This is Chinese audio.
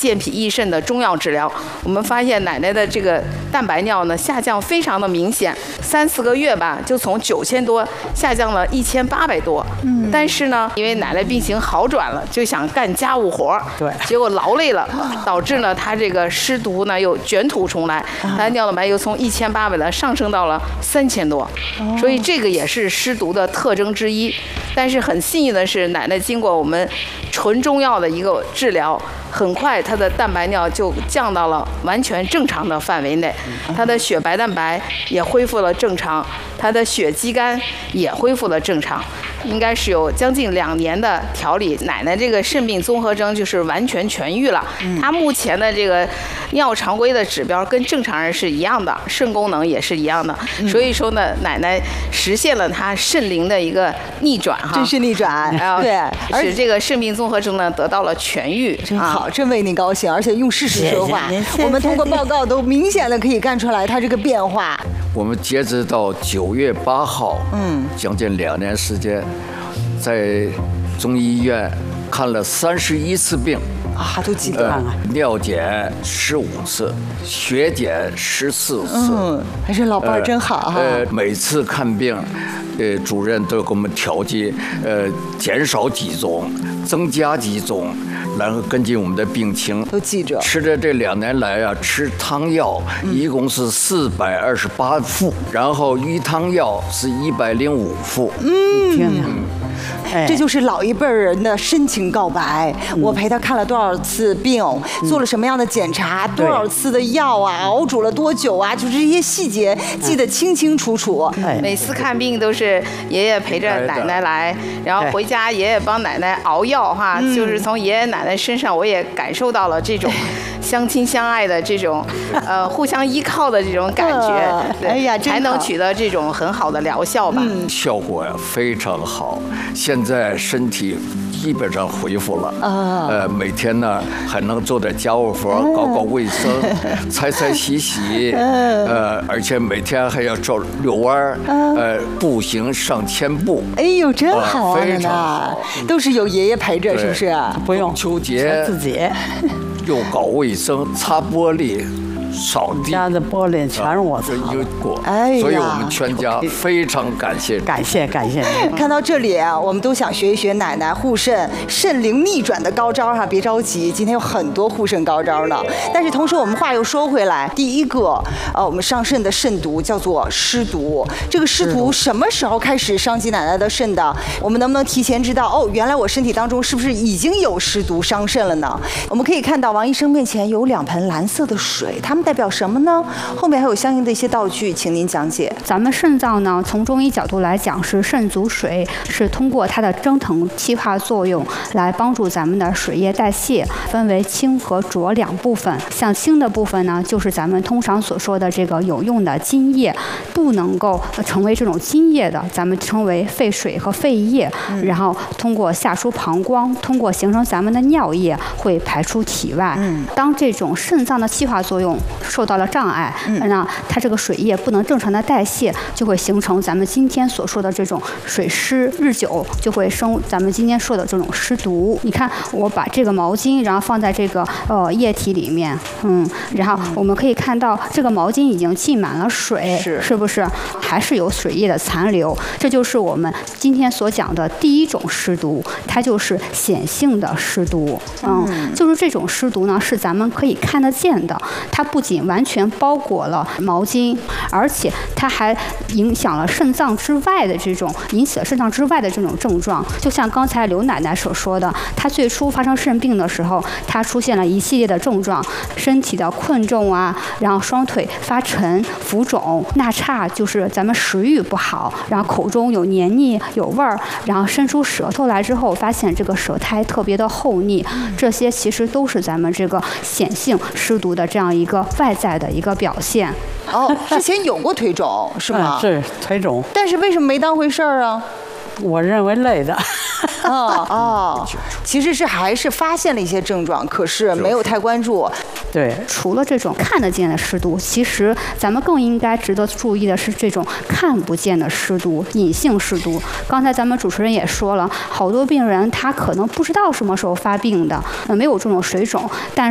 健脾益肾的中药治疗。我们发现奶奶的这个蛋白尿呢下降非常的明显，3-4个月吧，就从9000多下降了1800多。但是呢，因为奶奶病情好转了，就想干家务活， 对， 结果劳累了，导致呢她这个湿毒呢又卷土重来，她的尿蛋白又从1800呢上升到了3000多，所以这个也是湿毒的特征之一。但是很幸运的是，奶奶经过我们纯中药的一个治疗，很快她的蛋白尿就降到了完全正常的范围内，她的血白蛋白也恢复了正常，她的血肌酐也恢复了正常。应该是有将近2年的调理，奶奶这个肾病综合征就是完全痊愈了。她目前的这个尿常规的指标跟正常人是一样的，肾功能也是一样的。所以说呢，奶奶实现了她肾灵的一个逆转哈， 真是逆转，对， 使这个肾病综合征呢得到了痊愈。 真好，真为您高兴，而且用事实说话，我们通过报告都明显的可以看出来她这个变化。 我们截止到9月8号，将近2年时间，在中医院看了31次病啊，都记得尿检15次，血检14次， 还是老伴儿真好哈。 每次看病，主任都给我们调剂，减少几种，增加几种。然后根据我们的病情都记着。 吃的这2年来啊，吃汤药一共是428副，然后鱼汤药是105副。 天哪！ 这就是老一辈人的深情告白。我陪他看了多少次病，做了什么样的检查，多少次的药啊，熬煮了多久啊，就是这些细节记得清清楚楚。 每次看病都是爷爷陪着奶奶来，然后回家爷爷帮奶奶熬药哈，就是从爷爷奶奶身上我也感受到了这种相亲相爱的这种互相依靠的这种感觉。 哎呀， 才能取得这种很好的疗效吧。 效果呀非常好，现在身体基本上恢复了。每天呢还能做点家务活，搞搞卫生，擦擦洗洗。而且每天还要遛弯，步行上1000步。 哎呦，真好啊！ 非常好， 都是有爷爷陪着，是不是？ 不用秋节自己又搞卫生，擦玻璃。扫地， 家的玻璃全是我擦的过， 哎呀， 所以我们全家非常感谢您。看到这里啊，我们都想学一学奶奶护肾、肾灵逆转的高招哈，别着急，今天有很多护肾高招呢。但是同时我们话又说回来，第一个我们上肾的肾毒叫做湿毒，这个湿毒什么时候开始伤及奶奶的肾的？我们能不能提前知道哦？原来我身体当中是不是已经有湿毒伤肾了呢？我们可以看到王医生面前有2盆蓝色的水，他们代表什么呢？后面还有相应的一些道具，请您讲解。 咱们肾脏呢，从中医角度来讲是肾足水，是通过它的蒸腾气化作用来帮助咱们的水液代谢，分为清和浊2部分。像清的部分呢，就是咱们通常所说的这个有用的津液，不能够成为这种津液的，咱们称为废水和废液。然后通过下输膀胱，通过形成咱们的尿液，会排出体外。当这种肾脏的气化作用受到了障碍，那它这个水液不能正常的代谢，就会形成咱们今天所说的这种水湿，日久就会生咱们今天说的这种湿毒。你看，我把这个毛巾，然后放在这个液体里面，然后我们可以看到这个毛巾已经浸满了水，是不是？还是有水液的残留，这就是我们今天所讲的第1种湿毒，它就是显性的湿毒。就是这种湿毒呢，是咱们可以看得见的，它不仅完全包裹了毛巾，而且它还影响了肾脏之外的这种，引起了肾脏之外的这种症状。就像刚才刘奶奶所说的，她最初发生肾病的时候，她出现了一系列的症状，身体的困重啊，然后双腿发沉、浮肿、纳差，就是咱们食欲不好，然后口中有黏腻、有味儿，然后伸出舌头来之后，发现这个舌苔特别的厚腻，这些其实都是咱们这个显性湿毒的这样一个外在的一个表现。 之前有过腿肿是吗？ 是腿肿， 但是为什么没当回事儿啊？ 我认为累的。 其实是还是发现了一些症状，可是没有太关注。 对， 除了这种看得见的湿毒，其实咱们更应该值得注意的是这种看不见的湿毒，隐性湿毒。刚才咱们主持人也说了，好多病人他可能不知道什么时候发病的，没有这种水肿，但